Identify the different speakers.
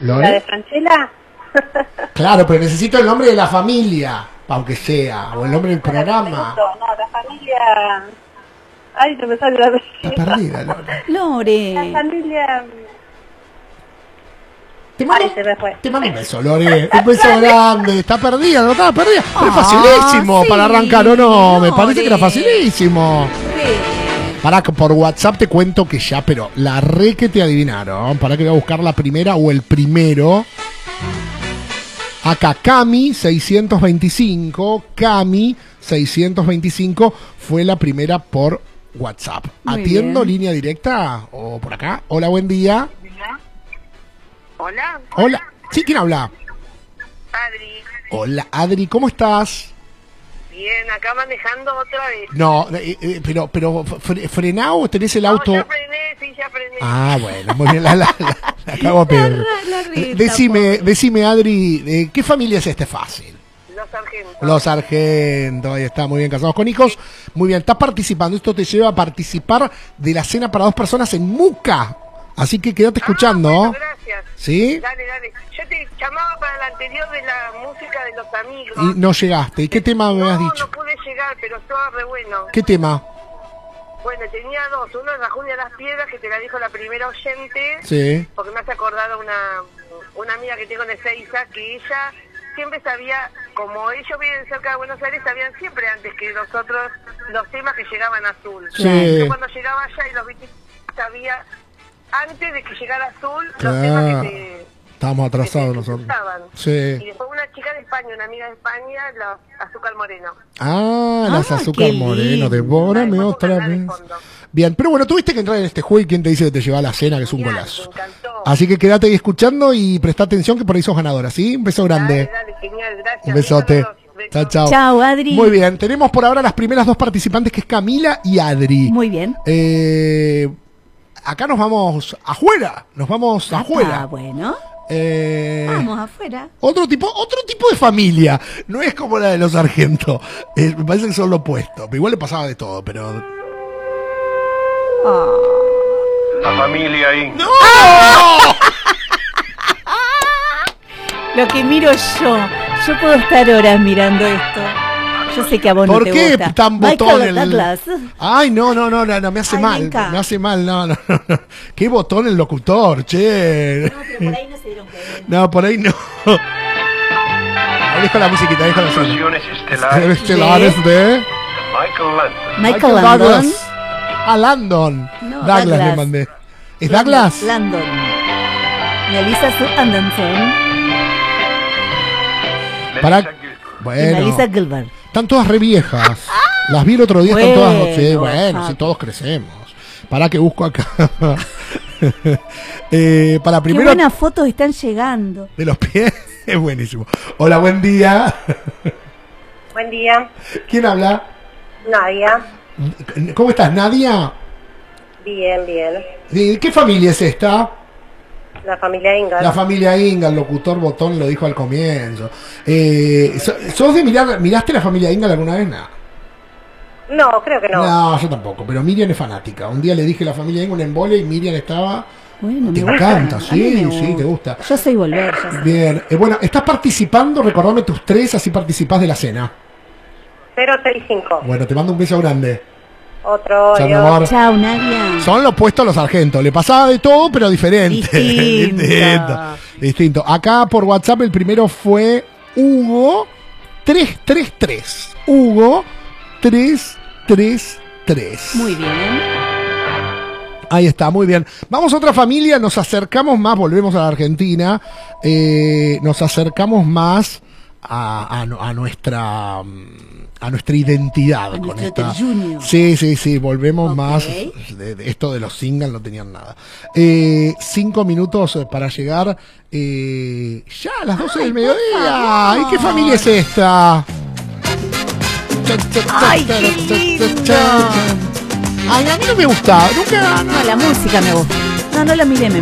Speaker 1: ¿La de Franchella?
Speaker 2: Claro, pero necesito el nombre de la familia, aunque sea, o el nombre del programa.
Speaker 1: No, la familia... Ay, no me sale la vez.
Speaker 2: Está perdida,
Speaker 3: Lore.
Speaker 1: La familia...
Speaker 2: Te mando un beso, Lore. Un beso grande. Está perdida, no estaba perdida. Pero es facilísimo para arrancar, ¿o no? Me parece que era facilísimo. Para que por WhatsApp te cuento que ya, pero la re que te adivinaron. Para que voy a buscar la primera o el primero. Acá Cami 625. Cami 625 fue la primera por WhatsApp.
Speaker 3: Muy
Speaker 2: Atiendo
Speaker 3: bien.
Speaker 2: línea directa o por acá. Hola, buen día.
Speaker 4: Hola.
Speaker 2: Hola. ¿Sí? ¿Quién habla?
Speaker 4: Adri.
Speaker 2: Hola, Adri, ¿cómo estás?
Speaker 4: Bien, acá manejando otra vez.
Speaker 2: No, pero frená o tenés el auto.
Speaker 4: No, ya frené, ya frené.
Speaker 2: Ah, bueno, muy bien, la acabo peor. Decime, Adri, ¿qué familia es este fácil?
Speaker 4: Los Sargentos.
Speaker 2: Los Sargentos, ahí está, muy bien, casados con hijos. Muy bien, estás participando, esto te lleva a participar de la cena para 2 personas en Muca. Así que quédate escuchando.
Speaker 4: Bueno, gracias.
Speaker 2: ¿Sí?
Speaker 4: Dale. Yo te llamaba para la anterior de la música de los amigos.
Speaker 2: Y no llegaste. ¿Y qué tema me has dicho?
Speaker 4: No pude llegar, pero estaba re bueno.
Speaker 2: ¿Qué tema?
Speaker 4: Bueno, tenía 2. Uno es La Junia de las Piedras, que te la dijo la primera oyente.
Speaker 2: Sí.
Speaker 4: Porque me hace acordar a una amiga que tengo en Ezeiza, que ella siempre sabía, como ellos viven cerca de Buenos Aires, sabían siempre antes que nosotros los temas que llegaban a Azul.
Speaker 2: Sí.
Speaker 4: Yo cuando llegaba allá y los vi, sabía antes de que llegara Azul los
Speaker 2: Claro.
Speaker 4: temas que
Speaker 2: Estábamos atrasados
Speaker 4: que
Speaker 2: nosotros.
Speaker 4: gustaban.
Speaker 2: Sí.
Speaker 4: Y después una chica de España, una amiga de España, la Azúcar Moreno.
Speaker 2: Ah, las Azúcar
Speaker 3: qué
Speaker 2: Moreno,
Speaker 3: lindo.
Speaker 2: devórame
Speaker 4: Ay,
Speaker 2: otra
Speaker 4: vamos a
Speaker 2: vez.
Speaker 4: cantar de fondo.
Speaker 2: Bien, pero bueno, tuviste que entrar en este juego y quién te dice que te lleva a la cena, que es un
Speaker 4: Genial,
Speaker 2: golazo.
Speaker 4: me encantó.
Speaker 2: Así que quédate ahí escuchando y presta atención que por ahí sos ganadora, ¿sí? Un beso grande.
Speaker 4: Dale, genial, gracias.
Speaker 2: Un besote.
Speaker 4: Besos a los dos.
Speaker 2: Chao, chao.
Speaker 3: Chao, Adri.
Speaker 2: Muy bien, tenemos por ahora las primeras 2 participantes, que es Camila y Adri.
Speaker 3: Muy bien.
Speaker 2: Acá nos vamos afuera,
Speaker 3: Ah, bueno.
Speaker 2: Eh,
Speaker 3: Vamos afuera.
Speaker 2: Otro tipo de familia. No es como la de los Sargentos. Me parece que son lo opuesto. Igual le pasaba de todo, pero.
Speaker 5: La familia ahí.
Speaker 2: ¡No!
Speaker 3: Lo que miro yo puedo estar horas mirando esto. Yo sé que a vos no
Speaker 2: ¿Por
Speaker 3: te
Speaker 2: qué
Speaker 3: gusta.
Speaker 2: tan botón
Speaker 3: Michael Douglas.
Speaker 2: Ay, no, me hace
Speaker 3: Ay,
Speaker 2: mal.
Speaker 3: venga.
Speaker 2: Me hace mal, no. Qué botón el locutor, che.
Speaker 3: No, pero por ahí no se dieron cuenta.
Speaker 2: No, por ahí no. Ahí dejo la musiquita, dejo la zona.
Speaker 5: Producciones estelares.
Speaker 2: Estelares de
Speaker 5: Michael Landon.
Speaker 3: Michael Landon.
Speaker 2: Douglas. A Landon.
Speaker 3: No,
Speaker 2: Douglas le
Speaker 3: Douglas.
Speaker 2: mandé. ¿Es Douglas?
Speaker 3: Landon. Melissa Anderson
Speaker 2: Para-
Speaker 5: Melissa Gilbert.
Speaker 3: y
Speaker 2: Bueno,
Speaker 3: Melissa Gilbert.
Speaker 2: están todas re viejas. Las vi el otro día, están todas. Sí,
Speaker 3: Bueno,
Speaker 2: bueno,
Speaker 3: ajá.
Speaker 2: sí, todos crecemos. Para que busco acá. Para
Speaker 3: Qué
Speaker 2: primero
Speaker 3: buenas fotos están llegando.
Speaker 2: de los pies. Es buenísimo. Hola, buen día.
Speaker 1: Buen día.
Speaker 2: ¿Quién habla?
Speaker 1: Nadia.
Speaker 2: ¿Cómo estás, Nadia?
Speaker 1: Bien, bien.
Speaker 2: ¿De qué familia es esta?
Speaker 1: La familia Ingal.
Speaker 2: La familia Inga, el locutor Botón lo dijo al comienzo. ¿Sos de miraste la familia Inga alguna vez?
Speaker 1: No, creo que no.
Speaker 2: No, yo tampoco, pero Miriam es fanática. Un día le dije la familia Inga un embole y Miriam estaba...
Speaker 3: Bueno,
Speaker 2: Te
Speaker 3: me
Speaker 2: encanta,
Speaker 3: gusta. A mí
Speaker 2: sí,
Speaker 3: me
Speaker 2: sí, te gusta.
Speaker 3: Yo soy volver, ya sé.
Speaker 2: Bien, bueno, estás participando, recordame tus 3, así participás de la cena.
Speaker 1: 065.
Speaker 2: Bueno, te mando un beso grande.
Speaker 1: Otro.
Speaker 2: Chao, mi
Speaker 1: adiós.
Speaker 2: amor.
Speaker 3: Chao, Nadia.
Speaker 2: Son lo opuesto a los Sargentos. Le pasaba de todo, pero diferente.
Speaker 3: Distinto.
Speaker 2: Distinto. Acá por WhatsApp el primero fue Hugo 333. Hugo 333.
Speaker 3: Muy bien.
Speaker 2: Ahí está, muy bien. Vamos a otra familia, nos acercamos más, volvemos a la Argentina. Nos acercamos más a nuestra identidad
Speaker 3: A
Speaker 2: con
Speaker 3: nuestro
Speaker 2: esta.
Speaker 3: terruño.
Speaker 2: Sí, volvemos
Speaker 3: Ok.
Speaker 2: más de esto de los singles, no tenían nada. 5 minutos para llegar ya a las 12 del mediodía. ¿Y qué familia es esta?
Speaker 3: Ay, qué lindo.
Speaker 2: Ay, a mí no me gusta, nunca.
Speaker 3: No, la música me gusta. No la miré, me